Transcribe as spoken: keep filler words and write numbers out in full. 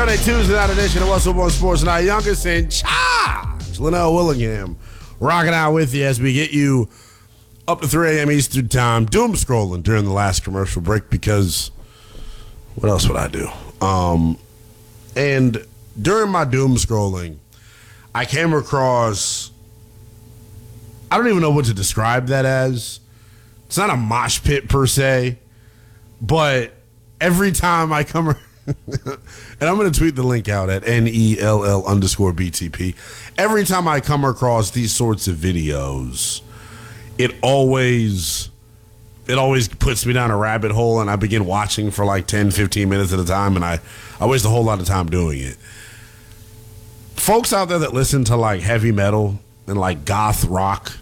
on a Tuesday night edition of What's Up on Sports Night. Youngest in charge, Linnell Willingham, rocking out with you as we get you up to three a.m. Eastern Time. Doom scrolling during the last commercial break because what else would I do? Um, and during my doom scrolling, I came across, I don't even know what to describe that as. It's not a mosh pit per se, but every time I come, and I'm going to tweet the link out at N E L L underscore B T P. Every time I come across these sorts of videos, it always, it always puts me down a rabbit hole, and I begin watching for like ten, fifteen minutes at a time, and I, I waste a whole lot of time doing it. Folks out there that listen to like heavy metal and like goth rock